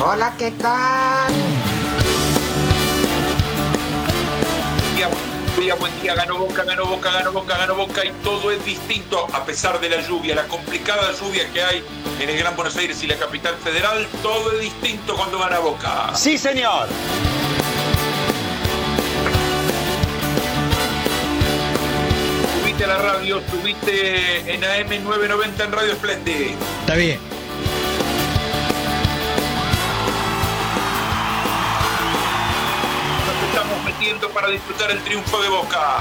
Hola, ¿qué tal? Buen día, ganó Boca, ganó Boca, ganó Boca, ganó Boca y todo es distinto a pesar de la lluvia, la complicada lluvia que hay en el Gran Buenos Aires y la capital federal, todo es distinto cuando gana Boca. ¡Sí, señor! Subite a la radio, subite en AM990 en Radio Splendid. Está bien. Estamos metiendo para disfrutar el triunfo de Boca.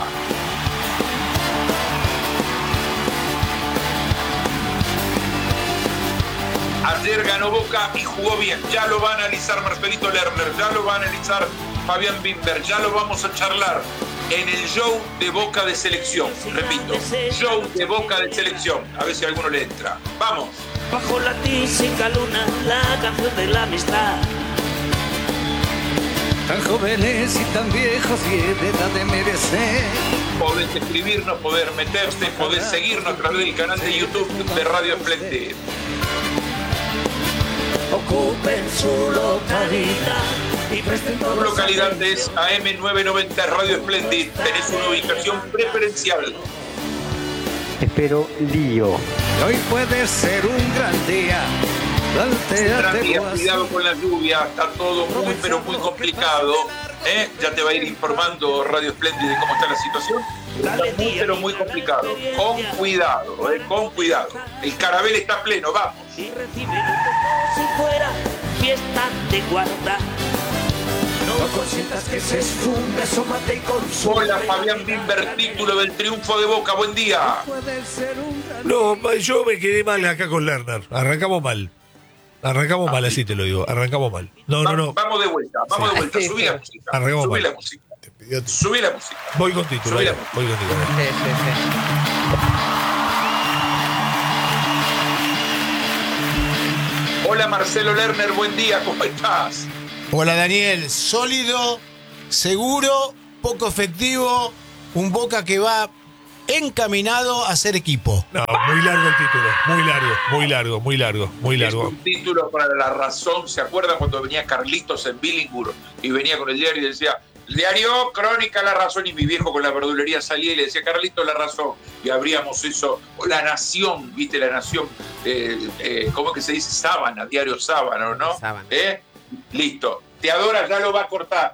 Ayer ganó Boca y jugó bien. Ya lo va a analizar Marcelito Lerner, ya lo va a analizar Fabián Bimber, ya lo vamos a charlar en el show de Boca de Selección. Repito, show de Boca de Selección. A ver si a alguno le entra. Vamos. Bajo la tísica luna, la canción de la amistad. Tan jóvenes y tan viejos y de edad de merecer. Podés escribirnos, podés meterte, podés seguirnos a través del canal de YouTube de Radio Splendid. Ocupen su localidad y presten todos. Su localidad es AM990 Radio Splendid. Tenés una ubicación preferencial. Espero lío. Hoy puede ser un gran día. Cuidado con la lluvia, está todo muy pero muy complicado. Ya te va a ir informando Radio Splendid de cómo está la situación. Está muy pero muy complicado. Con cuidado, con cuidado. El carabel está pleno, vamos. Y reciben un poco si fuera fiesta de guarda. No consientas que se esfunde, asómate y consume. Hola, Fabián Bimber, título del triunfo de Boca, buen día. No, yo me quedé mal acá con Lerner. Arrancamos mal. Arrancamos mal, así te lo digo. Arrancamos mal. No. Vamos de vuelta, vamos de vuelta. Subí la música. Arrancamos Subí mal. la música. Subí la música. Voy con título. Subí la Voy con título. Hola, Marcelo Lerner, buen día, ¿cómo estás? Hola, Daniel. Sólido, seguro, poco efectivo. Un Boca que va encaminado a ser equipo. No, muy largo el título. Muy largo. Es un título para La Razón. ¿Se acuerdan cuando venía Carlitos en Billinghurst y venía con el diario y decía, diario, crónica La Razón, y mi viejo con la verdulería salía y le decía, Carlitos, La Razón, y abríamos eso, o La Nación, viste, La Nación, ¿cómo es que se dice? Sábana, diario Sábana, ¿no? Sábana. Listo, te adora, ya lo va a cortar.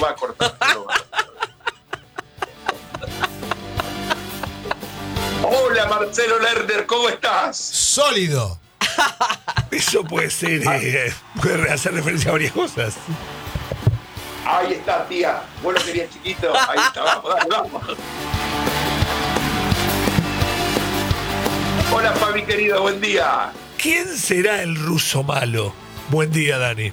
Hola, Marcelo Lerner, ¿cómo estás? Sólido. Eso puede ser, puede hacer referencia a varias cosas. Ahí está, tía. Vos lo querías chiquito. Ahí está, vamos. Hola, Fabi, querido, buen día. ¿Quién será el ruso malo? Buen día, Dani.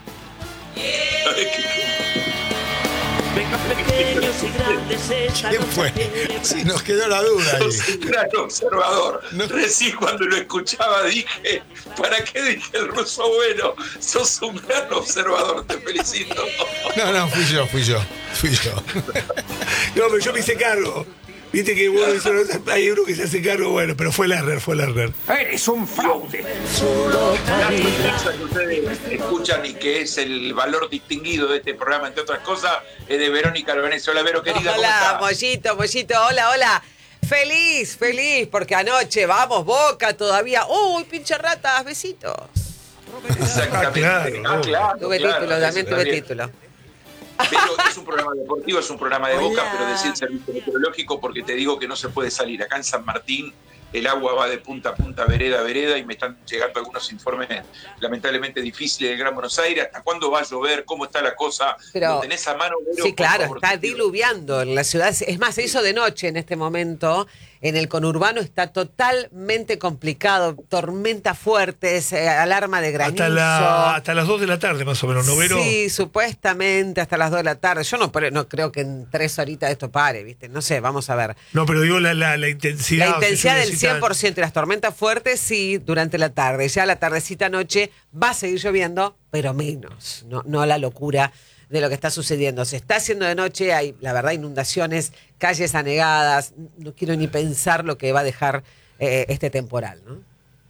Venga, pequeños y grandes, esta ¿Quién noche fue? celebra. Si nos quedó la duda ahí. Sos un gran observador. No. Recién cuando lo escuchaba dije, ¿para qué dije el ruso bueno? Sos un gran observador, te felicito. No, fui yo. No, pero yo me hice cargo. Viste que bueno, hay uno que se hace cargo, bueno, pero fue Lerner. Eres un fraude. Su La localidad. sonrisa que ustedes escuchan y que es el valor distinguido de este programa, entre otras cosas, es de Verónica Albanese. Hola, Vero, querida, ¿cómo Hola, estás? Mollito, hola. Feliz, porque anoche vamos, Boca todavía. Uy, pinche ratas, besitos. Exactamente. Claro. Tuve título, también tuve título. Pero es un programa deportivo, es un programa de Boca, pero decía el servicio meteorológico, porque te digo que no se puede salir. Acá en San Martín el agua va de punta a punta, vereda a vereda, y me están llegando algunos informes lamentablemente difíciles del Gran Buenos Aires. ¿Hasta cuándo va a llover? ¿Cómo está la cosa? Pero, ¿Lo tenés a mano, Vero? sí, Por claro, favor, está te pido. diluviando en la ciudad. Es más, se hizo de noche en este momento. En el conurbano está totalmente complicado. Tormentas fuertes, alarma de granizo. Hasta las 2 de la tarde, más o menos, ¿no, Vero? Sí, supuestamente hasta las 2 de la tarde. Yo no creo que en 3 horitas esto pare, ¿viste? No sé, vamos a ver. No, pero digo la intensidad. La intensidad del necesitan... 100%. Y las tormentas fuertes, sí, durante la tarde. Ya la tardecita noche va a seguir lloviendo, pero menos. No la locura de lo que está sucediendo. Se está haciendo de noche, hay, la verdad, inundaciones, calles anegadas. No quiero ni pensar lo que va a dejar este temporal, ¿no?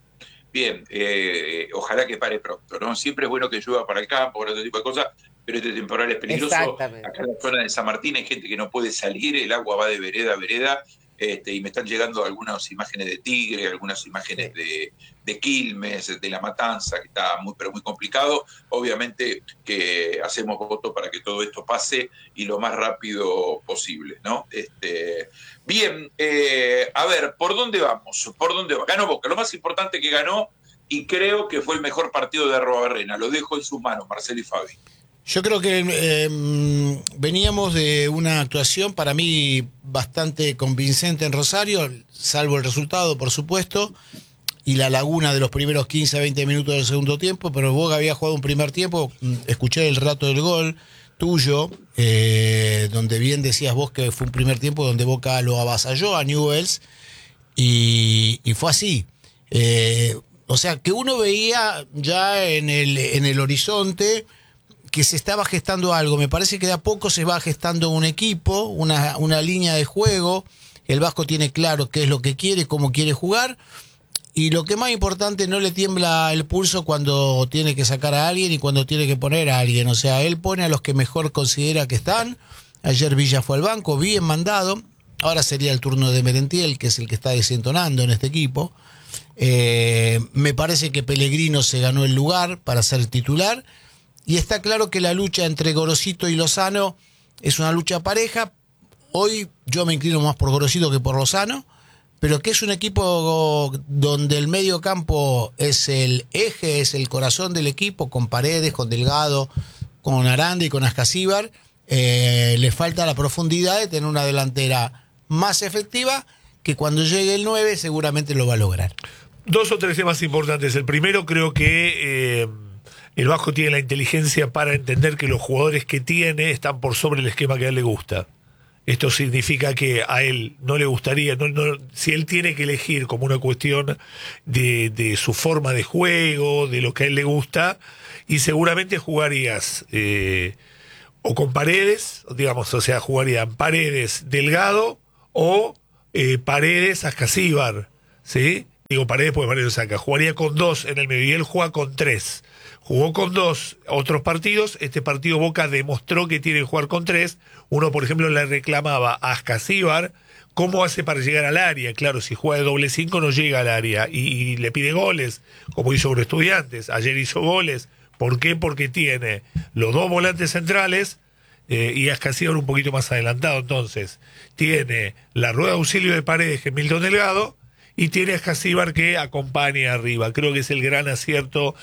bien, ojalá que pare pronto, ¿no? Siempre es bueno que llueva para el campo, para otro tipo de cosas, pero este temporal es peligroso. Exactamente. Acá en la zona de San Martín hay gente que no puede salir, el agua va de vereda a vereda, y me están llegando algunas imágenes de Tigre, algunas imágenes de Quilmes, de La Matanza, que está muy, pero muy complicado. Obviamente que hacemos voto para que todo esto pase y lo más rápido posible, ¿no? Bien, a ver, ¿por dónde vamos? ¿Por dónde va? Ganó Boca, lo más importante que ganó, y creo que fue el mejor partido de Arruabarrena. Lo dejo en sus manos, Marcelo y Fabi. Yo creo que veníamos de una actuación para mí bastante convincente en Rosario, salvo el resultado, por supuesto, y la laguna de los primeros 15 a 20 minutos del segundo tiempo, pero Boca había jugado un primer tiempo, escuché el relato del gol tuyo, donde bien decías vos que fue un primer tiempo donde Boca lo avasalló a Newell's, y fue así. O sea, que uno veía ya en el horizonte que se estaba gestando algo. Me parece que de a poco se va gestando un equipo, una línea de juego. El Vasco tiene claro qué es lo que quiere, cómo quiere jugar. Y lo que más importante, no le tiembla el pulso cuando tiene que sacar a alguien y cuando tiene que poner a alguien. O sea, él pone a los que mejor considera que están. Ayer Villa fue al banco, bien mandado. Ahora sería el turno de Merentiel, que es el que está desentonando en este equipo. Me parece que Pellegrino se ganó el lugar para ser titular. Y está claro que la lucha entre Gorosito y Lozano es una lucha pareja. Hoy yo me inclino más por Gorosito que por Lozano, pero que es un equipo donde el medio campo es el eje, es el corazón del equipo, con Paredes, con Delgado, con Aranda y con Ascasíbar. Le falta la profundidad de tener una delantera más efectiva, que cuando llegue el 9 seguramente lo va a lograr. 2 o 3 temas importantes. El primero, creo que el Vasco tiene la inteligencia para entender que los jugadores que tiene están por sobre el esquema que a él le gusta. Esto significa que a él no le gustaría, si él tiene que elegir como una cuestión de su forma de juego, de lo que a él le gusta, y seguramente jugarías o con Paredes, digamos, o sea, jugarían Paredes Delgado o Paredes Ascasíbar, ¿sí? Digo Paredes porque Paredes lo saca. Jugaría con 2 en el medio y él juega con 3. Jugó con 2 otros partidos. Este partido Boca demostró que tiene que jugar con 3. Uno, por ejemplo, le reclamaba a Ascasíbar cómo hace para llegar al área. Claro, si juega de doble 5 no llega al área y le pide goles, como hizo con Estudiantes. Ayer hizo goles. ¿Por qué? Porque tiene los 2 volantes centrales y Ascasíbar un poquito más adelantado. Entonces, tiene la rueda de auxilio de Paredes, que es Milton Delgado, y tiene a Ascasíbar que acompaña arriba. Creo que es el gran acierto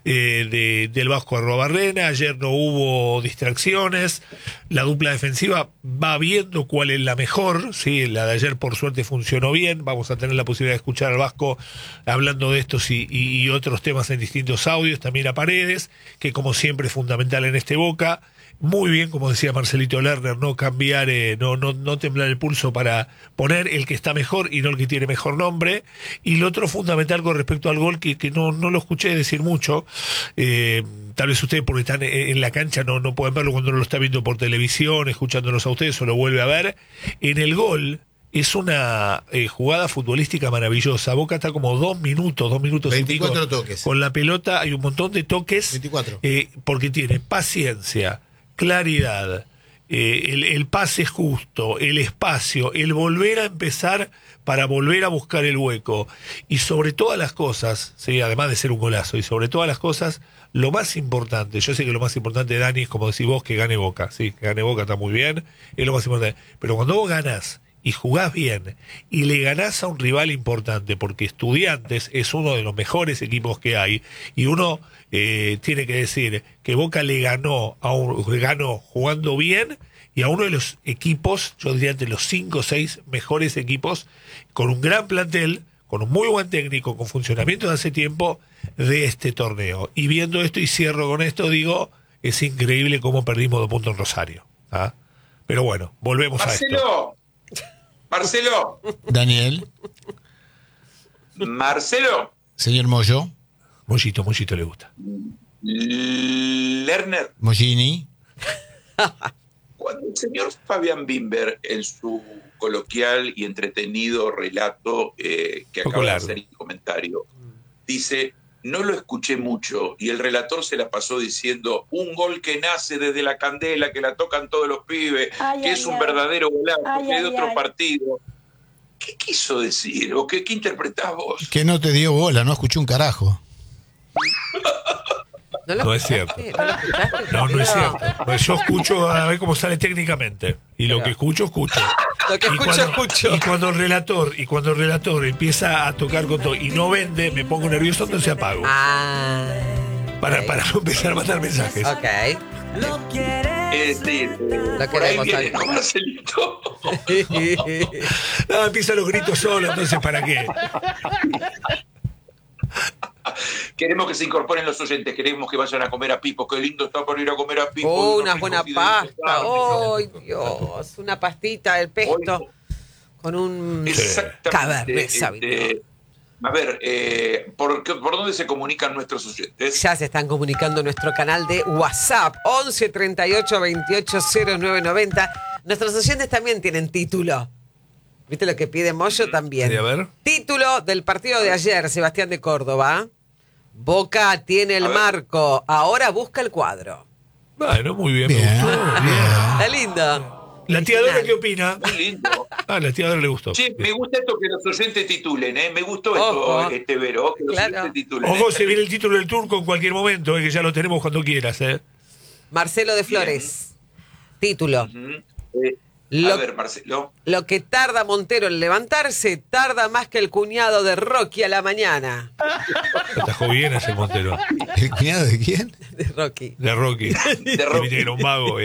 del Vasco Arruabarrena. Ayer no hubo distracciones. La dupla defensiva va viendo cuál es la mejor. Sí, la de ayer por suerte funcionó bien. Vamos a tener la posibilidad de escuchar al Vasco hablando de estos y otros temas en distintos audios. También a Paredes, que como siempre es fundamental en este Boca. Muy bien, como decía Marcelito Lerner, no cambiar, no temblar el pulso para poner el que está mejor y no el que tiene mejor nombre. Y lo otro fundamental con respecto al gol, que no lo escuché decir mucho, tal vez ustedes porque están en la cancha no pueden verlo cuando no lo está viendo por televisión, escuchándolos a ustedes o lo vuelve a ver. En el gol es una jugada futbolística maravillosa. Boca está como 2 minutos 24 toques. Con la pelota hay un montón de toques. 24. Porque tiene paciencia, claridad, el pase justo, el espacio, el volver a empezar para volver a buscar el hueco. Y sobre todas las cosas, ¿sí? Además de ser un golazo, y sobre todas las cosas, lo más importante, yo sé que lo más importante, Dani, es como decís vos, que gane Boca. Sí, que gane Boca está muy bien, es lo más importante. Pero cuando vos ganás y jugás bien y le ganás a un rival importante, porque Estudiantes es uno de los mejores equipos que hay, y uno tiene que decir que Boca le ganó jugando bien y a uno de los equipos, yo diría entre los 5 o 6 mejores equipos, con un gran plantel, con un muy buen técnico, con funcionamiento de hace tiempo de este torneo. Y viendo esto, y cierro con esto, digo, es increíble cómo perdimos 2 puntos en Rosario. ¿Ah? Pero bueno, volvemos a esto. Marcelo. Daniel. Marcelo. Señor Moyo. Mollito le gusta. Lerner. Mollini. Cuando el señor Fabián Bimber, en su coloquial y entretenido relato que acaba de hacer el comentario, dice, no lo escuché mucho, y el relator se la pasó diciendo, un gol que nace desde la candela, que la tocan todos los pibes, que es un verdadero golazo, que es de otro partido. ¿Qué quiso decir? ¿O qué interpretás vos? Que no te dio bola, no escuché un carajo. No es cierto. ¿No lo escuchaste? No es cierto. Pues yo escucho a ver cómo sale técnicamente. Y lo que escucho. Lo que escucho. Y cuando el relator empieza a tocar con todo y no vende, me pongo nervioso, entonces apago. Para no empezar a mandar mensajes. Ok. Es decir, Lo por ahí queremos, viene, Aldo. ¿no, Marcelito? No, empiezan los gritos solo, entonces ¿para qué? Queremos que se incorporen los oyentes, queremos que vayan a comer a Pipo. Qué lindo está por ir a comer a Pipo. Una buena pasta. ¡Ay, Dios! Una pastita del pesto con un Cabernet Sauvignon. A ver, ¿por dónde se comunican nuestros oyentes? Ya se están comunicando en nuestro canal de WhatsApp, 11 38 28 09 90. Nuestros oyentes también tienen título. ¿Viste lo que pide Moyo también? Sí, a ver. Título del partido de ayer, Sebastián de Córdoba. Boca tiene el marco, ahora busca el cuadro. Bueno, muy bien, me Bien, gustó. Está lindo. ¿La tía Dora qué opina? Muy lindo. La tía Dora le gustó. Sí, me gusta esto que los oyentes titulen, ¿eh? Me gustó Ojo. esto, Vero, que los Claro. oyentes titulen. Ojo, se viene el título del turco en cualquier momento, que ya lo tenemos cuando quieras, Marcelo de Flores. Título. A ver, Marcelo. Lo que tarda Montero en levantarse, tarda más que el cuñado de Rocky a la mañana. Atajó bien ese Montero. ¿El cuñado de quién? De Rocky. De Rocky. De Rocky. Que era un vago.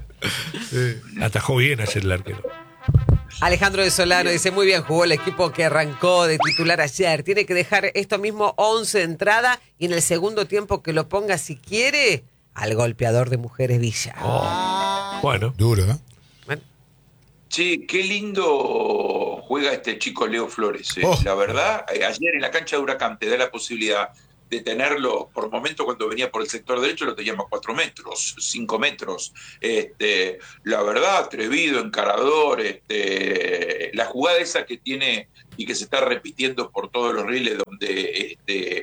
Atajó bien ayer el arquero. Alejandro de Solano dice, muy bien, jugó el equipo que arrancó de titular ayer. Tiene que dejar esto mismo 11 de entrada y en el segundo tiempo que lo ponga, si quiere, al golpeador de Mujeres Villa. Bueno. Duro, ¿eh? Bueno, Sí, qué lindo juega este chico Leo Flores. Oh. La verdad, ayer en la cancha de Huracán te da la posibilidad de tenerlo, por momento cuando venía por el sector derecho lo teníamos a 4 metros, 5 metros. La verdad, atrevido, encarador, la jugada esa que tiene y que se está repitiendo por todos los riles donde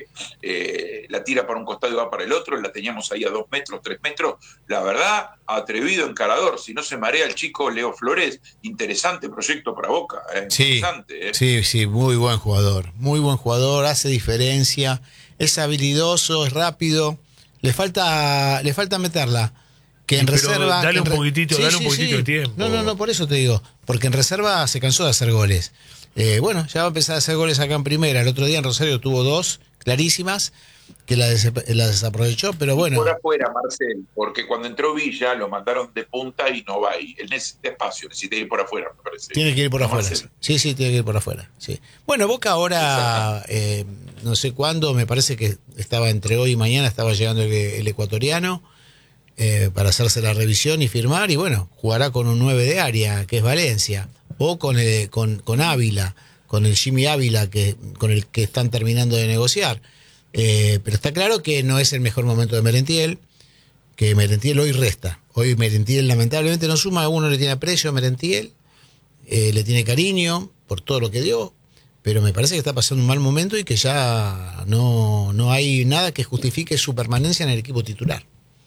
la tira para un costado y va para el otro, la teníamos ahí a 2 metros, 3 metros. La verdad, atrevido, encarador. Si no se marea el chico Leo Flores, interesante proyecto para Boca. Sí, Interesante. sí, muy buen jugador, hace diferencia, es habilidoso, es rápido, le falta meterla. Que en Pero reserva. dale que un poquitito, dale un poquitito de sí. tiempo. No, por eso te digo. Porque en reserva se cansó de hacer goles. Bueno, ya va a empezar a hacer goles acá en primera. El otro día en Rosario tuvo 2 clarísimas que la desaprovechó, pero bueno. Por afuera, Marcel, porque cuando entró Villa lo mandaron de punta y no va. Y él necesita espacio, necesita ir por afuera, me parece. Tiene que ir por No, afuera. Marcel. Sí, tiene que ir por afuera. Sí. Bueno, Boca ahora, no sé cuándo, me parece que estaba entre hoy y mañana, estaba llegando el ecuatoriano para hacerse la revisión y firmar. Y bueno, jugará con un 9 de área, que es Valencia, o con Ávila, con el Jimmy Ávila, con el que están terminando de negociar. Pero está claro que no es el mejor momento de Merentiel, que Merentiel hoy resta. Hoy Merentiel lamentablemente no suma, uno le tiene aprecio a Merentiel, le tiene cariño por todo lo que dio, pero me parece que está pasando un mal momento y que ya no hay nada que justifique su permanencia en el equipo titular.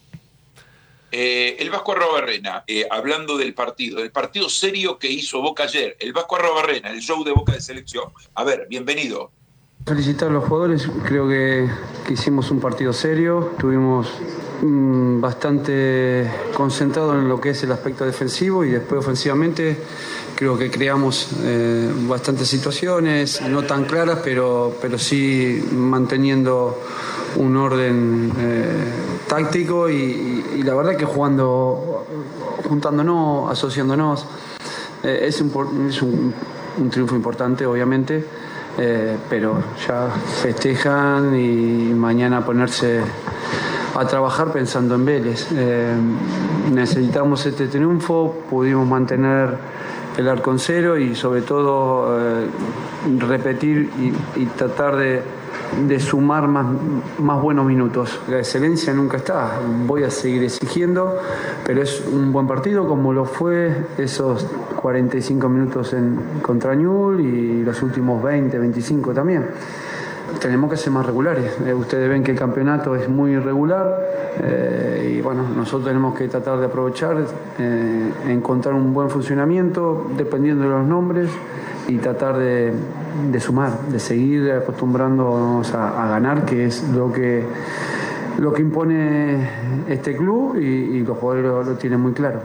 El Vasco Arrobarrena, hablando del partido serio que hizo Boca ayer, el Vasco Arrobarrena, el show de Boca de selección. A ver, bienvenido. Felicitar a los jugadores, creo que hicimos un partido serio, estuvimos bastante concentrados en lo que es el aspecto defensivo y después ofensivamente creo que creamos bastantes situaciones, no tan claras, pero sí manteniendo un orden táctico y la verdad que juntándonos, asociándonos, es un triunfo importante obviamente. Pero ya festejan y mañana ponerse a trabajar pensando en Vélez. Necesitamos este triunfo, pudimos mantener el arco en cero y sobre todo repetir y tratar de sumar más buenos minutos. La excelencia nunca está, voy a seguir exigiendo, pero es un buen partido como lo fue esos 45 minutos contra Ñul y los últimos 20, 25 también. tenemos que ser más regulares. Ustedes ven que el campeonato es muy irregular y bueno, nosotros tenemos que tratar de aprovechar, encontrar un buen funcionamiento dependiendo de los nombres y tratar de sumar, de seguir acostumbrándonos a ganar, que es lo que impone este club y los jugadores lo tienen muy claro.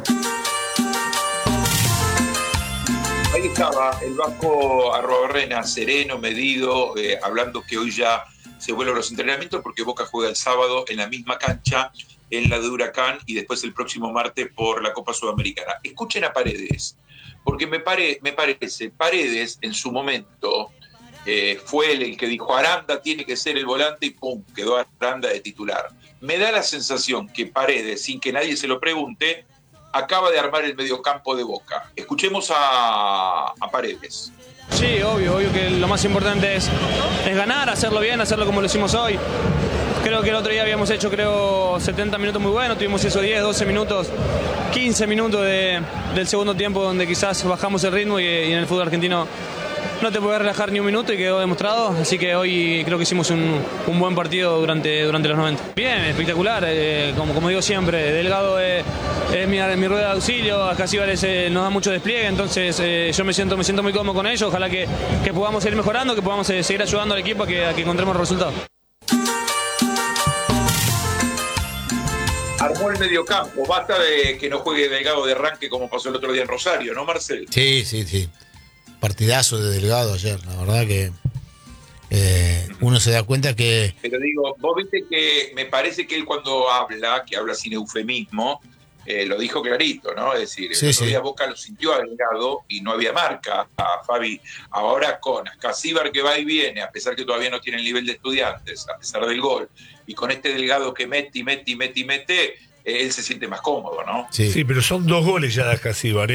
Ahí estaba el Vasco Arrobarrena, sereno, medido, hablando que hoy ya se vuelven los entrenamientos porque Boca juega el sábado en la misma cancha, en la de Huracán, y después el próximo martes por la Copa Sudamericana. Escuchen a Paredes, porque me parece, Paredes en su momento fue el que dijo Aranda tiene que ser el volante y pum, quedó Aranda de titular. Me da la sensación que Paredes, sin que nadie se lo pregunte, acaba de armar el mediocampo de Boca. Escuchemos a Paredes. Sí, obvio que lo más importante es ganar, hacerlo bien, hacerlo como lo hicimos hoy. Creo que el otro día habíamos hecho 70 minutos muy buenos, tuvimos esos 10, 12 minutos, 15 minutos del segundo tiempo donde quizás bajamos el ritmo y en el fútbol argentino no te puedes relajar ni un minuto y quedó demostrado, así que hoy creo que hicimos un buen partido durante los 90. Bien, espectacular, como digo siempre, Delgado es mi rueda de auxilio, a Casíbares nos da mucho despliegue, entonces yo me siento muy cómodo con ellos, ojalá que podamos seguir mejorando, que podamos seguir ayudando al equipo a que encontremos resultados. Armó el mediocampo, basta de que no juegue Delgado de arranque como pasó el otro día en Rosario, ¿no, Marcel? Sí. Partidazo de Delgado ayer, la verdad que uno se da cuenta que... Pero digo, vos viste que me parece que él cuando habla, que habla sin eufemismo, lo dijo clarito, ¿no? Es decir, el otro día Boca lo sintió a Delgado y no había marca a Fabi. Ahora con Casíbar que va y viene, a pesar que todavía no tiene el nivel de Estudiantes, a pesar del gol, y con este Delgado que mete, él se siente más cómodo, ¿no? Sí, pero son 2 goles ya de Casíbar,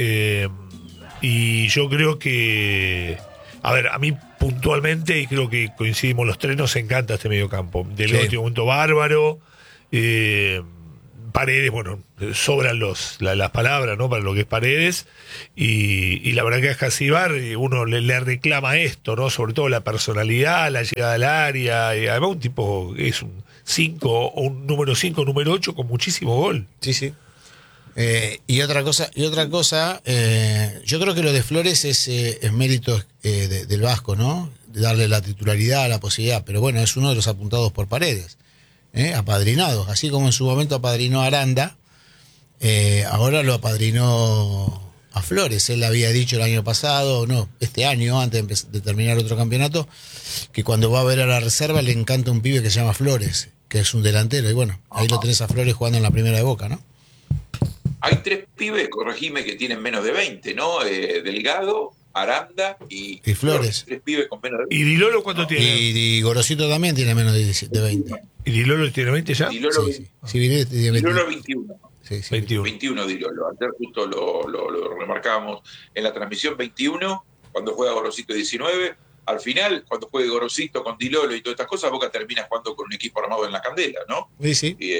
y yo creo que, a ver, a mí puntualmente, y creo que coincidimos los tres, nos encanta este mediocampo. Delgado tiene un momento bárbaro, Paredes, bueno, sobran las palabras, ¿no? Para lo que es Paredes, y la verdad que a Casíbar uno le reclama esto, ¿no? Sobre todo la personalidad, la llegada al área, y además un tipo es un 5 o un número 5, número 8 con muchísimo gol. Sí. Y otra cosa, yo creo que lo de Flores es mérito del Vasco, ¿no? De darle la titularidad, la posibilidad, pero bueno, es uno de los apuntados por Paredes, apadrinados, así como en su momento apadrinó a Aranda, ahora lo apadrinó a Flores. Él había dicho el año pasado, este año, antes de terminar otro campeonato, que cuando va a ver a la reserva le encanta un pibe que se llama Flores, que es un delantero, y bueno, ahí lo tenés a Flores jugando en la primera de Boca, ¿no? Hay 3 pibes, corregime, que tienen menos de 20, ¿no? Delgado, Aranda y Flores. 3 pibes con menos de 20. ¿Y Dilolo cuánto tiene? Y Gorosito también tiene menos de 20. ¿Y Dilolo tiene 20 ya? Dilolo, Dilolo 21. Sí. 21 Dilolo. Ayer justo lo remarcábamos en la transmisión, 21, cuando juega Gorosito 19. Al final, cuando juegue Gorosito con Dilolo y todas estas cosas, Boca termina jugando con un equipo armado en la candela, ¿no? Sí. Y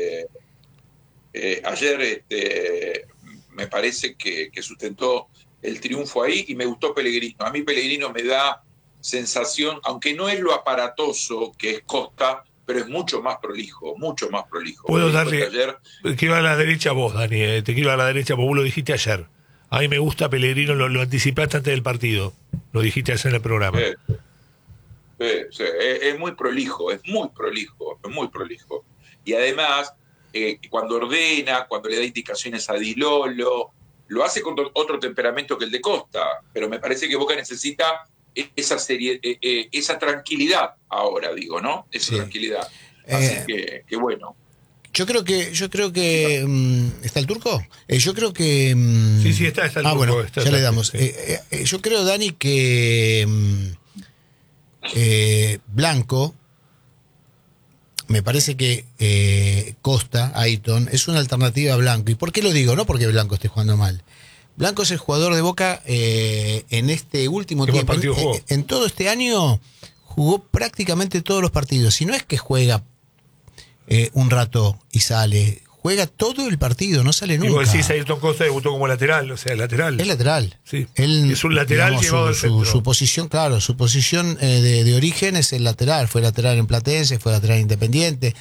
ayer me parece que sustentó el triunfo ahí y me gustó Pellegrino. A mí Pellegrino me da sensación, aunque no es lo aparatoso que es Costa, pero es mucho más prolijo. Puedo darle que iba a la derecha vos, Dani, te quiero a la derecha, vos lo dijiste ayer. A mí me gusta Pellegrino, lo anticipaste antes del partido, lo dijiste ayer en el programa. Sí, es muy prolijo. Y además, cuando ordena, cuando le da indicaciones a Dilolo, lo hace con otro temperamento que el de Costa, pero me parece que Boca necesita esa tranquilidad ahora, digo, ¿no? Esa tranquilidad. Así que bueno. Yo creo que ¿está el Turco? Yo creo que sí, está el Turco. Bueno, está, ya le damos. Sí. Yo creo, Dani, que Blanco, me parece que Costa, Ayton, es una alternativa a Blanco. ¿Y por qué lo digo? No porque Blanco esté jugando mal. Blanco es el jugador de Boca en este último tiempo. En todo este año jugó prácticamente todos los partidos. Si no es que juega un rato y sale, juega todo el partido, no sale Y nunca. vos decís, Ayrton Costa debutó como lateral, o sea, lateral. Es lateral. Sí. Él, Es un lateral llevado al centro. Su posición, claro, su posición de origen es el lateral. Fue lateral en Platense, fue lateral en Independiente.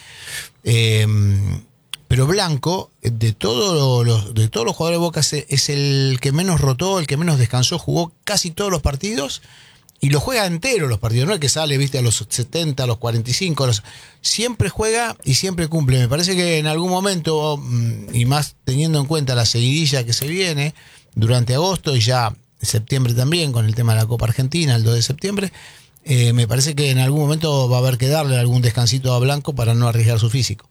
Pero Blanco, de todos los jugadores de Boca, es el que menos rotó, el que menos descansó, jugó casi todos los partidos y lo juega entero los partidos. No es que sale, viste, a los 70, a los 45, siempre juega y siempre cumple. Me parece que en algún momento, y más teniendo en cuenta la seguidilla que se viene durante agosto y ya septiembre también, con el tema de la Copa Argentina, el 2 de septiembre, me parece que en algún momento va a haber que darle algún descansito a Blanco para no arriesgar su físico.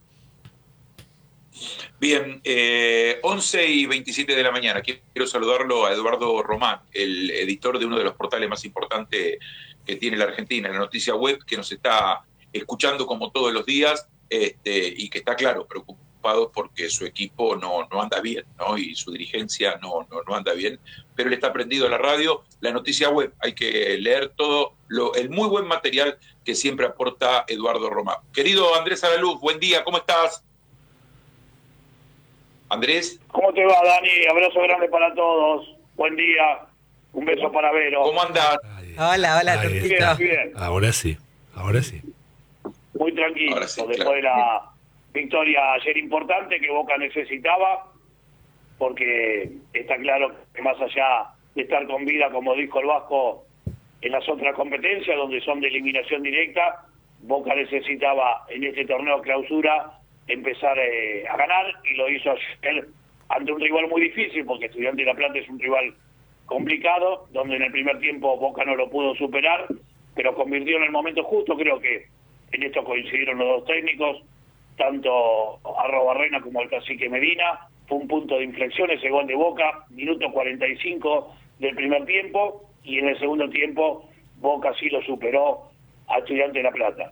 Bien, 11:27 de la mañana. Quiero saludarlo a Eduardo Román, el editor de uno de los portales más importantes que tiene la Argentina, la Noticia Web, que nos está escuchando como todos los días y que está, claro, preocupado porque su equipo no anda bien, ¿no? Y su dirigencia no anda bien, pero él está prendido a la radio, la Noticia Web. Hay que leer todo el muy buen material que siempre aporta Eduardo Román. Querido Andrés Alaluz, buen día, ¿cómo estás? Andrés. ¿Cómo te va, Dani? Abrazo grande para todos. Buen día. Un beso para Vero. ¿Cómo andás? Hola, Turquito. Bien. Ahora sí. Muy tranquilo. Ahora sí, después claro. de la victoria ayer importante que Boca necesitaba, porque está claro que más allá de estar con vida, como dijo el Vasco, en las otras competencias, donde son de eliminación directa, Boca necesitaba en este torneo clausura empezar a ganar, y lo hizo ayer ante un rival muy difícil, porque Estudiantes de La Plata es un rival complicado, donde en el primer tiempo Boca no lo pudo superar, pero convirtió en el momento justo. Creo que en esto coincidieron los dos técnicos, tanto Arrobarrena como el cacique Medina. Fue un punto de inflexión ese gol de Boca, minuto 45 del primer tiempo, y en el segundo tiempo Boca sí lo superó a Estudiantes de La Plata.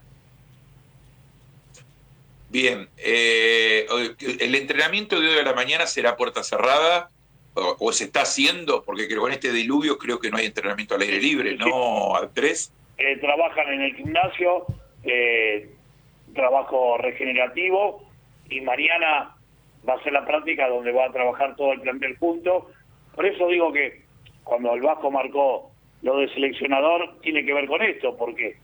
Bien, ¿el entrenamiento de hoy a la mañana será puerta cerrada o se está haciendo? Porque con este diluvio creo que no hay entrenamiento al aire libre, ¿no, Andrés? Trabajan en el gimnasio, trabajo regenerativo, y mañana va a ser la práctica donde va a trabajar todo el plantel junto. Por eso digo que cuando el Vasco marcó lo de seleccionador, tiene que ver con esto, porque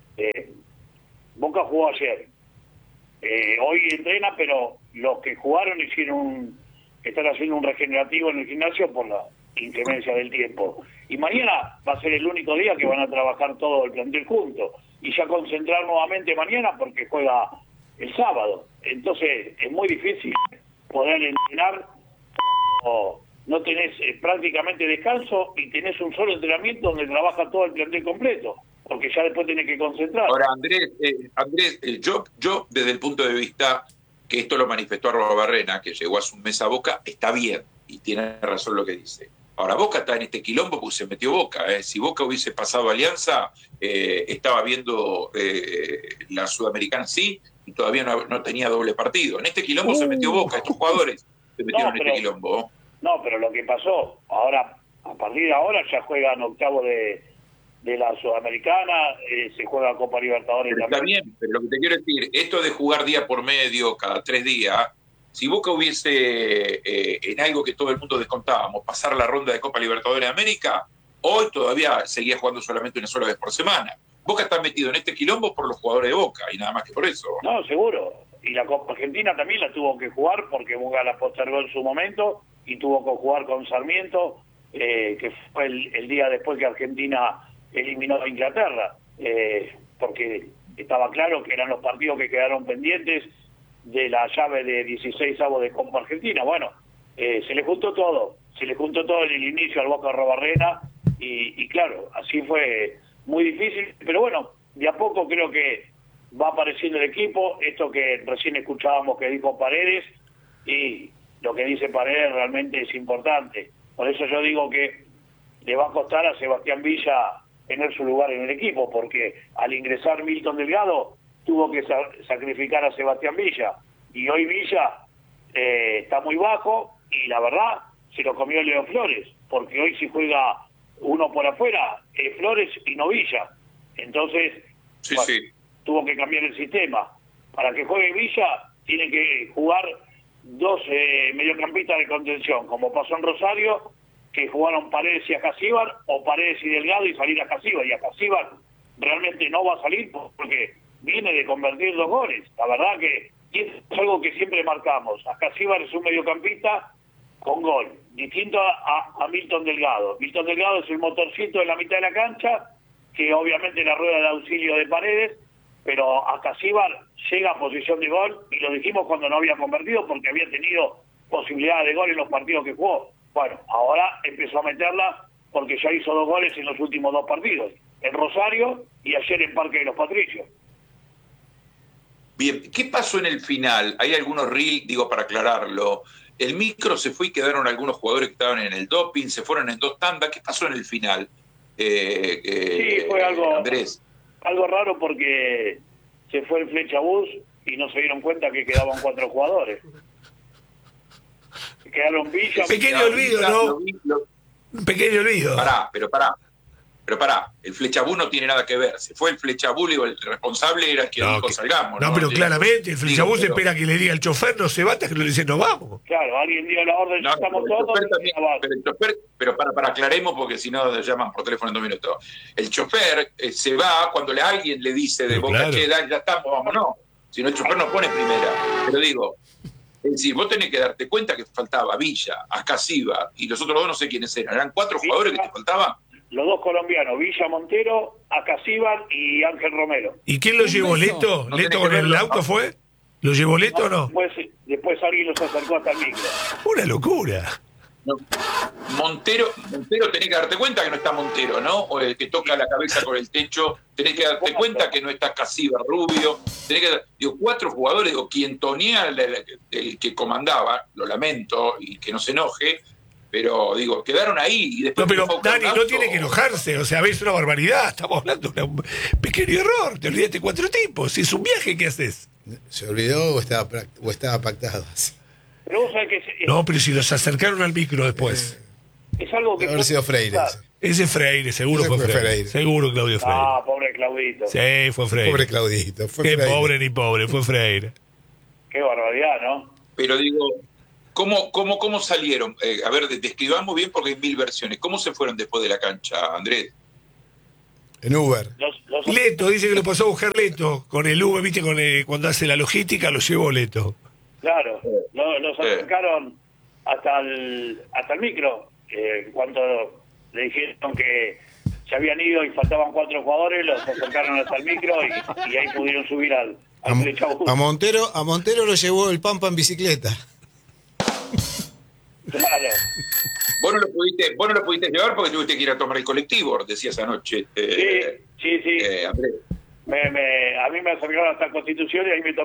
Boca jugó ayer. Hoy entrena, pero los que jugaron están haciendo un regenerativo en el gimnasio por la inclemencia del tiempo. Y mañana va a ser el único día que van a trabajar todo el plantel junto. Y ya concentrar nuevamente mañana porque juega el sábado. Entonces es muy difícil poder entrenar o no tenés prácticamente descanso y tenés un solo entrenamiento donde trabaja todo el plantel completo, porque ya después tenés que concentrar. Ahora, Andrés, yo desde el punto de vista que esto lo manifestó Arrobarrena, que llegó hace un mes a Boca, está bien y tiene razón lo que dice. Ahora, Boca está en este quilombo porque se metió Boca. Si Boca hubiese pasado Alianza, estaba viendo la Sudamericana sí, y todavía no tenía doble partido. En este quilombo se metió Boca, estos jugadores se metieron en este quilombo. No, pero lo que pasó, ahora, a partir de ahora ya juegan octavo de la Sudamericana, se juega Copa Libertadores pero también. Está bien, pero lo que te quiero decir, esto de jugar día por medio, cada 3 días, si Boca hubiese, en algo que todo el mundo descontábamos, pasar la ronda de Copa Libertadores de América, hoy todavía seguía jugando solamente una sola vez por semana. Boca está metido en este quilombo por los jugadores de Boca, y nada más que por eso. No, seguro. Y la Copa Argentina también la tuvo que jugar porque Boca la postergó en su momento y tuvo que jugar con Sarmiento, que fue el día después que Argentina eliminó a Inglaterra, porque estaba claro que eran los partidos que quedaron pendientes de la llave de 16avos de Copa Argentina. Bueno, se le juntó todo en el inicio al Boca Arrobarrena y claro, así fue muy difícil, pero bueno, de a poco creo que va apareciendo el equipo, esto que recién escuchábamos que dijo Paredes, y lo que dice Paredes realmente es importante. Por eso yo digo que le va a costar a Sebastián Villa tener su lugar en el equipo, porque al ingresar Milton Delgado tuvo que sacrificar a Sebastián Villa, y hoy Villa está muy bajo, y la verdad se lo comió Leo Flores, porque hoy si juega uno por afuera es Flores y no Villa. Entonces tuvo que cambiar el sistema. Para que juegue Villa tiene que jugar dos mediocampistas de contención, como pasó en Rosario, que jugaron Paredes y Acasíbar, o Paredes y Delgado y salir a Acasíbar, y Acasíbar realmente no va a salir porque viene de convertir 2 goles. La verdad que y es algo que siempre marcamos. Acasíbar es un mediocampista con gol, distinto a Milton Delgado. Milton Delgado es el motorcito en la mitad de la cancha, que obviamente la rueda de auxilio de Paredes, pero Acasíbar llega a posición de gol, y lo dijimos cuando no había convertido, porque había tenido posibilidades de gol en los partidos que jugó. Bueno, ahora empezó a meterla porque ya hizo 2 goles en los últimos 2 partidos, en Rosario y ayer en Parque de los Patricios. Bien, ¿qué pasó en el final? Hay algunos reels, digo, para aclararlo. El micro se fue y quedaron algunos jugadores que estaban en el doping, se fueron en 2 tandas. ¿Qué pasó en el final? Sí, fue algo, Andrés. Algo raro porque se fue el Flechabús y no se dieron cuenta que quedaban 4 jugadores. Quedaron Villa... Pequeño olvido, ¿no? Un pequeño olvido. Pará, el Flechabú no tiene nada que ver. Se fue el Flechabú, digo, el responsable era quien dijo salgamos. No, pero claramente, el Flechabú se espera que le diga al chofer, no se va hasta que le dice nos vamos. Claro, alguien dio la orden, estamos todos. Pero el chofer, para aclaremos, porque si no llaman por teléfono en 2 minutos. El chofer se va cuando alguien le dice de boca, che, ya estamos, vámonos. Si no, el chofer nos pone primera. Pero digo, es decir, vos tenés que darte cuenta que faltaba Villa, Acasíbar, y los otros 2 no sé quiénes eran. ¿Eran 4 jugadores que te faltaban? Los 2 colombianos, Villa Montero, Acasíbar y Ángel Romero. ¿Y quién lo llevó? ¿Leto? No ¿Leto con el auto fue? ¿Lo llevó Leto o no? Después alguien los acercó hasta el micro. Una locura. No. Montero, tenés que darte cuenta que no está Montero, ¿no? O el que toca la cabeza con el techo, tenés que darte cuenta que no está Acasíbar, Rubio, tenés que, digo, 4 jugadores, digo, Quientonía, el que comandaba, lo lamento, y que no se enoje, pero digo, quedaron ahí y después... No, pero Dani no tiene que enojarse, o sea, ves una barbaridad, estamos hablando de un pequeño error, te olvidaste 4 tipos, si es un viaje, ¿qué haces? ¿Se olvidó o estaba pactado? Pero vos sabés que no, pero si los acercaron al micro después. Es algo que... Debe haber sido Freire. Ese Freire, seguro Ese fue Freire. Seguro Claudio Freire. Ah, pobre Claudito. Sí, fue Freire. Pobre Claudito. Fue Qué Freire. pobre ni pobre, fue Freire. Qué barbaridad, ¿no? Pero digo, ¿cómo salieron? A ver, describamos bien porque hay 1000 versiones. ¿Cómo se fueron después de la cancha, Andrés? En Uber. Leto, dice que lo pasó a buscar Leto. Con el Uber, viste, cuando hace la logística, lo llevó Leto. Claro, los acercaron hasta el micro. Cuando le dijeron que se habían ido y faltaban 4 jugadores, los acercaron hasta el micro y ahí pudieron subir al Flechabús. A Montero lo llevó el Pampa en bicicleta. Claro. Vos no lo pudiste llevar porque tuviste que ir a tomar el colectivo, decías anoche. Sí. Andrés. A mí me acercaron hasta Constitución y ahí me